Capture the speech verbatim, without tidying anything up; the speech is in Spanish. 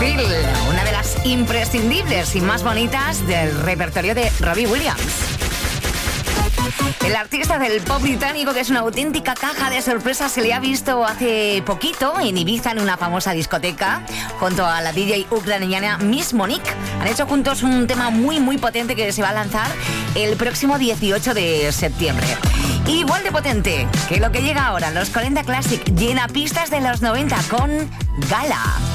Feel, una de las imprescindibles y más bonitas del repertorio de Robbie Williams. El artista del pop británico, que es una auténtica caja de sorpresas, se le ha visto hace poquito en Ibiza, en una famosa discoteca, junto a la D J ucraniana Miss Monique. Han hecho juntos un tema muy muy potente que se va a lanzar el próximo dieciocho de septiembre. Igual de potente que lo que llega ahora, los cuarenta Classic, llena pistas de los noventa con Gala.